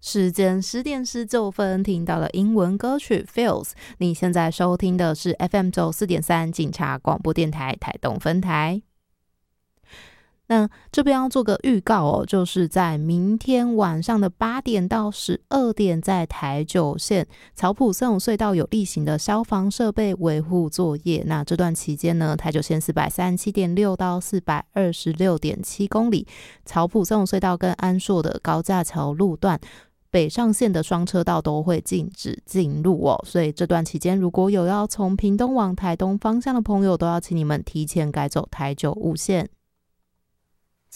时间10:19，听到了英文歌曲 Feels。 你现在收听的是 FM94.3 警察广播电台台东分台。那这边要做个预告哦，就是在明天晚上的8点到12点，在台九线草埔森永隧道有例行的消防设备维护作业。那这段期间呢，台九线437.6到426.7公里，草埔森永隧道跟安硕的高架桥路段北上线的双车道都会禁止进入哦，所以这段期间如果有要从屏东往台东方向的朋友，都要请你们提前改走台九雾线。